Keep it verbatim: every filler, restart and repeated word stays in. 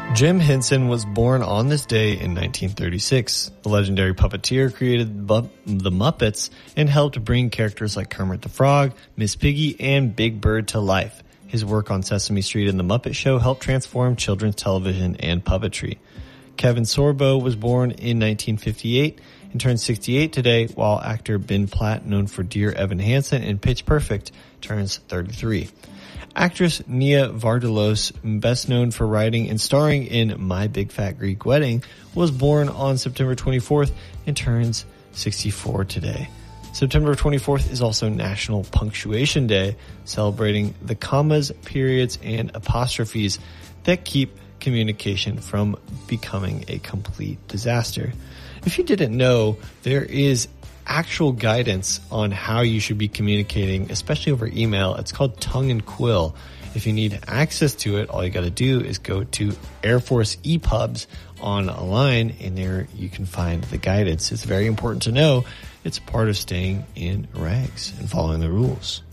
Jim Henson was born on this day in nineteen thirty-six. The legendary puppeteer created the Muppets and helped bring characters like Kermit the Frog, Miss Piggy, and Big Bird to life. His work on Sesame Street and The Muppet Show helped transform children's television and puppetry. Kevin Sorbo was born in nineteen fifty-eight and turned sixty-eight today, while actor Ben Platt, known for Dear Evan Hansen and Pitch Perfect, turns thirty-three. Actress Nia Vardalos, best known for writing and starring in My Big Fat Greek Wedding, was born on September twenty-fourth and turns sixty-four today. September twenty-fourth is also National Punctuation Day, celebrating the commas, periods, and apostrophes that keep communication from becoming a complete disaster. If you didn't know, there is actual guidance on how you should be communicating, especially over email. It's called Tongue and Quill. If you need access to it, all you got to do is go to Air Force E P U Bs online, and there you can find the guidance. It's very important to know. It's part of staying in rags and following the rules.